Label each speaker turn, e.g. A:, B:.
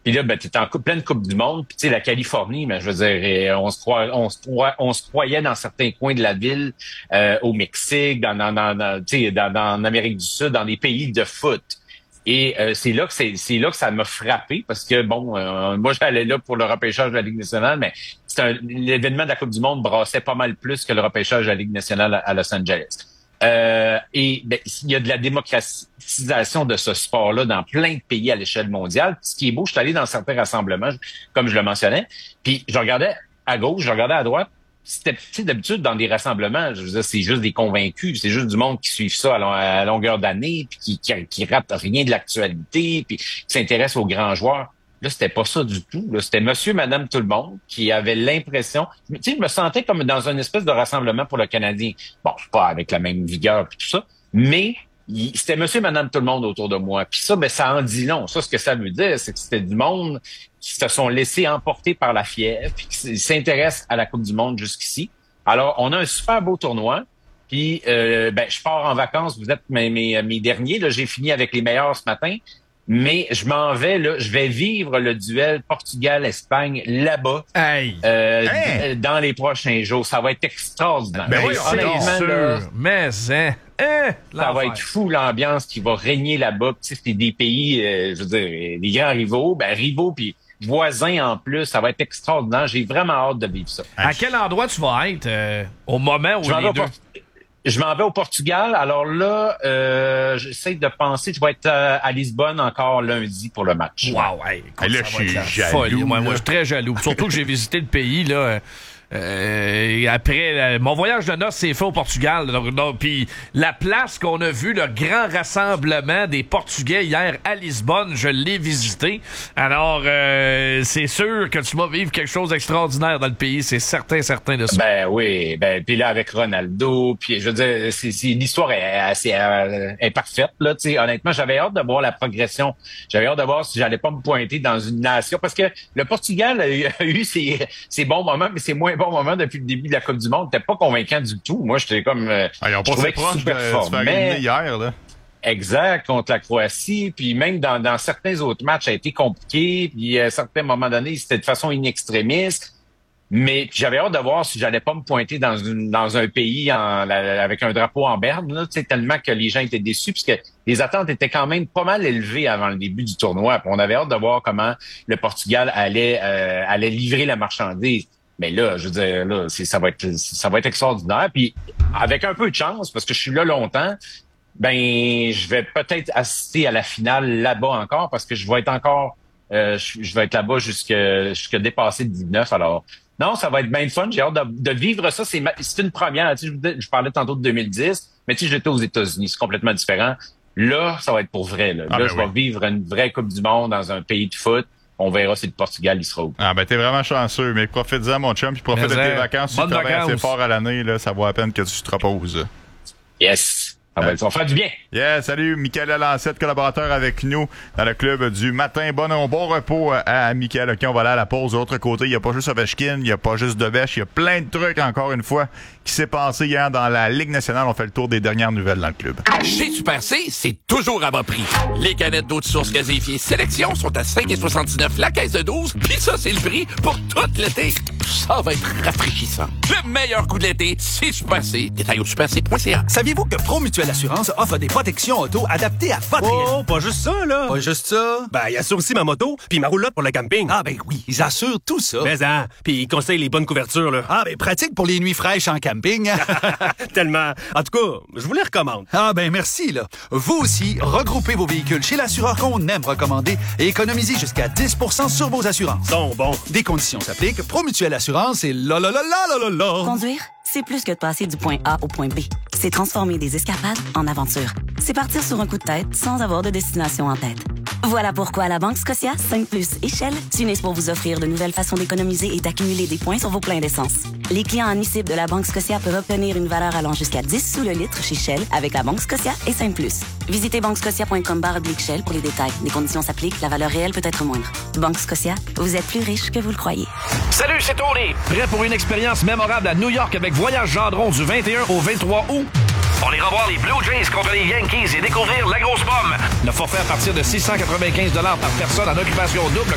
A: Puis là, ben, t'es en pleine Coupe du Monde. Puis tu sais, la Californie, ben, je veux dire, on se croyait dans certains coins de la ville, au Mexique, en Amérique du Sud, dans des pays de foot. Et c'est là que ça m'a frappé parce que bon, moi j'allais là pour le repêchage de la Ligue nationale, mais l'événement de la Coupe du Monde brassait pas mal plus que le repêchage de la Ligue nationale à Los Angeles. Et ben, il y a de la démocratisation de ce sport-là dans plein de pays à l'échelle mondiale. Ce qui est beau, je suis allé dans certains rassemblements, comme je le mentionnais, puis je regardais à gauche, je regardais à droite. C'était, tu sais, d'habitude, dans des rassemblements, je veux dire, c'est juste des convaincus, c'est juste du monde qui suivent ça à longueur d'année, puis qui rate rien de l'actualité, puis qui s'intéresse aux grands joueurs. Là, c'était pas ça du tout. Là, c'était monsieur, madame, tout le monde qui avait l'impression... Tu sais, je me sentais comme dans une espèce de rassemblement pour le Canadien. Bon, pas avec la même vigueur puis tout ça, mais c'était monsieur, madame, tout le monde autour de moi. Puis ça, ben, ça en dit long. Ça, ce que ça veut dire, c'est que c'était du monde qui se sont laissés emporter par la fièvre puis qui s'intéressent à la Coupe du Monde jusqu'ici. Alors, on a un super beau tournoi. Puis, ben, je pars en vacances. Vous êtes mes derniers. Là, j'ai fini avec les meilleurs ce matin. Mais je m'en vais, là, je vais vivre le duel Portugal-Espagne là-bas dans les prochains jours. Ça va être extraordinaire.
B: Ben oui, c'est sûr.
A: Là,
B: mais ça
A: va être fou l'ambiance qui va régner là-bas. Tu sais, c'est des pays, je veux dire, des grands rivaux, rivaux puis voisins en plus. Ça va être extraordinaire. J'ai vraiment hâte de vivre ça.
B: À quel endroit tu vas être au moment où les deux...
A: Je m'en vais au Portugal. Alors là, j'essaie de penser, je vais être à Lisbonne encore lundi pour le match.
B: Wow, écoute, là, je suis jaloux. Moi, je suis très jaloux. Surtout que j'ai visité le pays, là. Après, mon voyage de noces s'est fait au Portugal. Donc, puis la place qu'on a vue, le grand rassemblement des Portugais hier à Lisbonne, je l'ai visité. Alors, c'est sûr que tu vas vivre quelque chose d'extraordinaire dans le pays. C'est certain de ça.
A: Ben oui. Puis là, avec Ronaldo, puis je veux dire, l'histoire est assez est parfaite. Là, tu sais, honnêtement, j'avais hâte de voir la progression. J'avais hâte de voir si j'allais pas me pointer dans une nation. Parce que le Portugal a eu ses bons moments, mais c'est moins bon moment depuis le début de la Coupe du Monde. T'es pas convaincant du tout. Moi, j'étais comme...
C: ils ont passé proche de se faire éliminer hier, là.
A: Exact, contre la Croatie. Puis même dans certains autres matchs, ça a été compliqué. Puis à certains moments donnés, c'était de façon inextrémiste. Mais j'avais hâte de voir si j'allais pas me pointer dans un pays avec un drapeau en berne, là, tellement que les gens étaient déçus, puisque les attentes étaient quand même pas mal élevées avant le début du tournoi. Puis on avait hâte de voir comment le Portugal allait livrer la marchandise. Mais là, je veux dire, là, ça va être extraordinaire. Puis avec un peu de chance, parce que je suis là longtemps, ben je vais peut-être assister à la finale là-bas encore, parce que je vais être encore, je vais être là-bas jusque dépasser le 19. Alors non, ça va être bien fun. J'ai hâte de vivre ça. C'est une première. Tu sais, je parlais tantôt de 2010, mais tu sais, j'étais aux États-Unis, c'est complètement différent. Là, ça va être pour vrai. Là, je vais vivre une vraie Coupe du Monde dans un pays de foot. On verra si le Portugal, il sera où.
C: Ah, ben, t'es vraiment chanceux, mais profite-en, mon chum, puis profite de tes vacances. Si tu travailles assez fort à l'année, là, ça vaut la peine que tu te reposes.
A: Yes! Ça va faire du bien.
C: Yeah, salut, Michael Lancette, collaborateur avec nous dans le club du matin. Bon repos à Michael. OK, on va aller à la pause. De l'autre côté, il n'y a pas juste Ovechkin, il n'y a pas juste Devesh, il y a plein de trucs, encore une fois, qui s'est passé hier dans la Ligue nationale. On fait le tour des dernières nouvelles dans le club.
D: Chez Super C, c'est toujours à bas prix. Les canettes d'eau de source gazéifiée Sélection sont à 5,79 la caisse de 12, puis ça, c'est le prix pour tout l'été. Ça va être rafraîchissant. Le meilleur coup de l'été, c'est Super C. Détail au superc.ca.
E: Saviez-vous que Promutuelle Assurance offre des protections auto adaptées à votre risque?
F: Oh, pas juste ça, là.
E: Pas juste ça.
F: Ben, il assure aussi ma moto, puis ma roulotte pour le camping.
E: Ah, ben oui, ils assurent tout ça.
F: Mais puis ils conseillent les bonnes couvertures, là.
E: Ah, ben pratique pour les nuits fraîches en camping.
F: Tellement. En tout cas, je vous les recommande.
E: Ah, ben merci, là. Vous aussi, regroupez vos véhicules chez l'assureur qu'on aime recommander et économisez jusqu'à 10% sur vos assurances.
F: Sont bons.
E: Des conditions s'appliquent. Promutuelle Assurance et la.
G: Conduire, c'est plus que de passer du point A au point B. C'est transformer des escapades en aventures. C'est partir sur un coup de tête sans avoir de destination en tête. Voilà pourquoi à la Banque Scotia, 5+ et Shell s'unissent pour vous offrir de nouvelles façons d'économiser et d'accumuler des points sur vos pleins d'essence. Les clients admissibles de la Banque Scotia peuvent obtenir une valeur allant jusqu'à 10 sous le litre chez Shell avec la Banque Scotia et 5+. Visitez banquescotia.com/Shell pour les détails. Les conditions s'appliquent, la valeur réelle peut être moindre. Banque Scotia, vous êtes plus riche que vous le croyez.
B: Salut, c'est Tony! Prêt pour une expérience mémorable à New York avec Voyage Gendron du 21 au 23 août? On ira voir les Blue Jays contre les Yankees et découvrir la grosse pomme. Le forfait à partir de 695 $ par personne en occupation double.